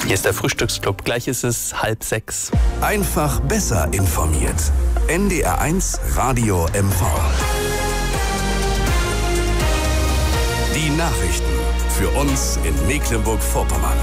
Hier ist der Frühstücksclub. Gleich ist es 5:30. Einfach besser informiert. NDR1 Radio MV. Die Nachrichten für uns in Mecklenburg-Vorpommern.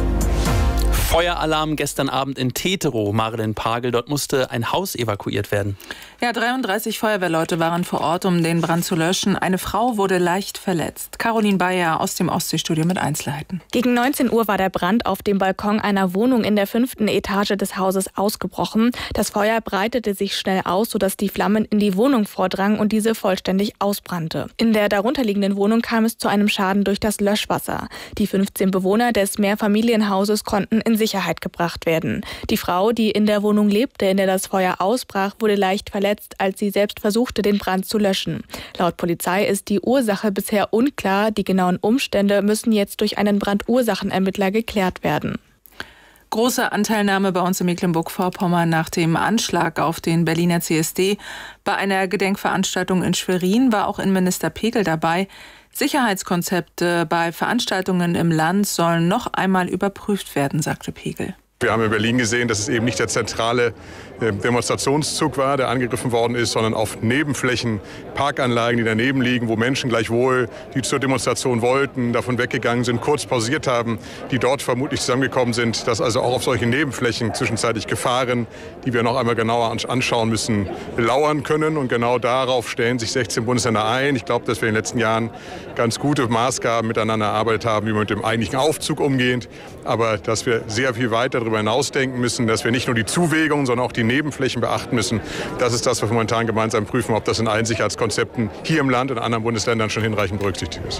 Feueralarm gestern Abend in Teterow, Marilyn Pagel. Dort musste ein Haus evakuiert werden. Ja, 33 Feuerwehrleute waren vor Ort, um den Brand zu löschen. Eine Frau wurde leicht verletzt. Caroline Bayer aus dem Ostseestudio mit Einzelheiten. Gegen 19 Uhr war der Brand auf dem Balkon einer Wohnung in der 5. Etage des Hauses ausgebrochen. Das Feuer breitete sich schnell aus, sodass die Flammen in die Wohnung vordrangen und diese vollständig ausbrannte. In der darunterliegenden Wohnung kam es zu einem Schaden durch das Löschwasser. Die 15 Bewohner des Mehrfamilienhauses konnten in Sicherheit gebracht werden. Die Frau, die in der Wohnung lebte, in der das Feuer ausbrach, wurde leicht verletzt, als sie selbst versuchte, den Brand zu löschen. Laut Polizei ist die Ursache bisher unklar. Die genauen Umstände müssen jetzt durch einen Brandursachenermittler geklärt werden. Große Anteilnahme bei uns in Mecklenburg-Vorpommern nach dem Anschlag auf den Berliner CSD. Bei einer Gedenkveranstaltung in Schwerin war auch Innenminister Pegel dabei. Sicherheitskonzepte bei Veranstaltungen im Land sollen noch einmal überprüft werden, sagte Pegel. Wir haben in Berlin gesehen, dass es eben nicht der zentrale Demonstrationszug war, der angegriffen worden ist, sondern auf Nebenflächen, Parkanlagen, die daneben liegen, wo Menschen gleichwohl, die zur Demonstration wollten, davon weggegangen sind, kurz pausiert haben, die dort vermutlich zusammengekommen sind, dass also auch auf solchen Nebenflächen zwischenzeitlich Gefahren, die wir noch einmal genauer anschauen müssen, lauern können. Und genau darauf stellen sich 16 Bundesländer ein. Ich glaube, dass wir in den letzten Jahren ganz gute Maßgaben miteinander erarbeitet haben, wie man mit dem eigentlichen Aufzug umgeht, aber dass wir sehr viel weiter darüber hinausdenken müssen, dass wir nicht nur die Zuwägungen, sondern auch die Nebenflächen beachten müssen. Das ist das, was wir momentan gemeinsam prüfen, ob das in allen Sicherheitskonzepten hier im Land und in anderen Bundesländern schon hinreichend berücksichtigt ist.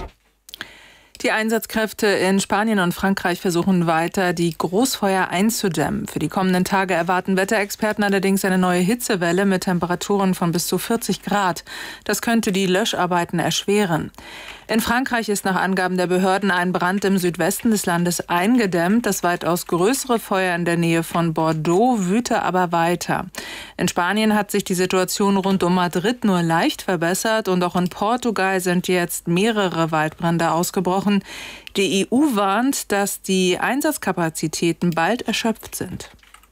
Die Einsatzkräfte in Spanien und Frankreich versuchen weiter, die Großfeuer einzudämmen. Für die kommenden Tage erwarten Wetterexperten allerdings eine neue Hitzewelle mit Temperaturen von bis zu 40 Grad. Das könnte die Löscharbeiten erschweren. In Frankreich ist nach Angaben der Behörden ein Brand im Südwesten des Landes eingedämmt. Das weitaus größere Feuer in der Nähe von Bordeaux wüte aber weiter. In Spanien hat sich die Situation rund um Madrid nur leicht verbessert und auch in Portugal sind jetzt mehrere Waldbrände ausgebrochen. Die EU warnt, dass die Einsatzkapazitäten bald erschöpft sind.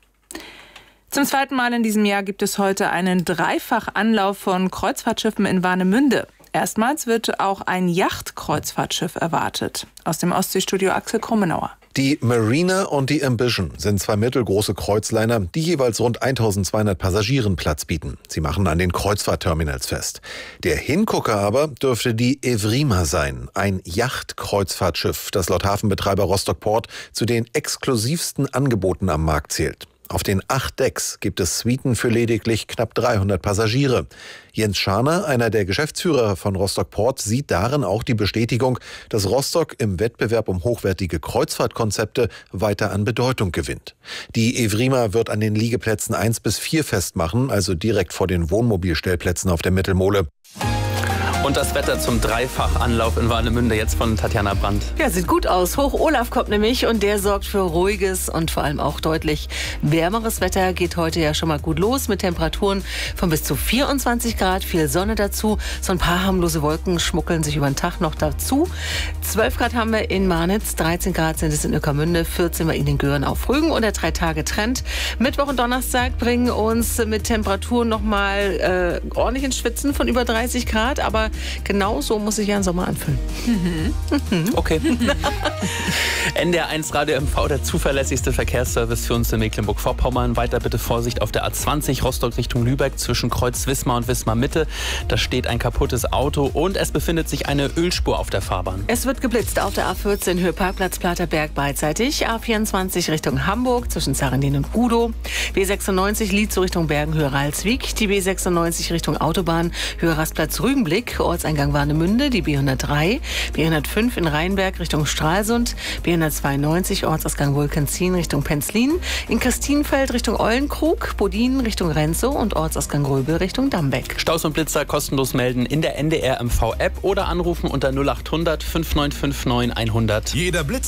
Zum zweiten Mal in diesem Jahr gibt es heute einen Dreifachanlauf von Kreuzfahrtschiffen in Warnemünde. Erstmals wird auch ein Yachtkreuzfahrtschiff erwartet. Aus dem Ostseestudio Axel Krummenauer. Die Marina und die Ambition sind zwei mittelgroße Kreuzliner, die jeweils rund 1200 Passagieren Platz bieten. Sie machen an den Kreuzfahrtterminals fest. Der Hingucker aber dürfte die Evrima sein, ein Yachtkreuzfahrtschiff, das laut Hafenbetreiber Rostock Port zu den exklusivsten Angeboten am Markt zählt. Auf den 8 Decks gibt es Suiten für lediglich knapp 300 Passagiere. Jens Scharner, einer der Geschäftsführer von Rostock Port, sieht darin auch die Bestätigung, dass Rostock im Wettbewerb um hochwertige Kreuzfahrtkonzepte weiter an Bedeutung gewinnt. Die Evrima wird an den Liegeplätzen 1 bis 4 festmachen, also direkt vor den Wohnmobilstellplätzen auf der Mittelmole. Und das Wetter zum Dreifachanlauf in Warnemünde jetzt von Tatjana Brandt. Ja, sieht gut aus. Hoch Olaf kommt nämlich und der sorgt für ruhiges und vor allem auch deutlich wärmeres Wetter. Geht heute ja schon mal gut los mit Temperaturen von bis zu 24 Grad, viel Sonne dazu. So ein paar harmlose Wolken schmuggeln sich über den Tag noch dazu. 12 Grad haben wir in Marnitz, 13 Grad sind es in Ueckermünde, 14 bei Ihnen in Göhren auf Rügen und der 3-Tage-Trend. Mittwoch und Donnerstag bringen uns mit Temperaturen nochmal ordentlich ins Schwitzen von über 30 Grad, aber genau so muss sich ja ein Sommer anfühlen. Okay. NDR1 Radio MV, der zuverlässigste Verkehrsservice für uns in Mecklenburg-Vorpommern. Weiter bitte Vorsicht auf der A20 Rostock Richtung Lübeck zwischen Kreuz Wismar und Wismar Mitte. Da steht ein kaputtes Auto und es befindet sich eine Ölspur auf der Fahrbahn. Es wird geblitzt auf der A14 Höhe Parkplatz Platerberg beidseitig. A24 Richtung Hamburg zwischen Sarrendin und Gudow. B96 Lietzow Richtung Bergen-Höhe Ralswiek. Die B96 Richtung Autobahn Höhe Rastplatz Rügenblick. Ortseingang Warnemünde. Die B103. B105 in Rheinberg Richtung Stralsund. B192 Ortsausgang Wolkenzin Richtung Penzlin. In Christinfeld Richtung Eulenkrug. Bodin Richtung Renzow und Ortsausgang Gröbel Richtung Dambeck. Staus und Blitzer kostenlos melden in der NDR MV App oder anrufen unter 0800 5959 100. Jeder Blitz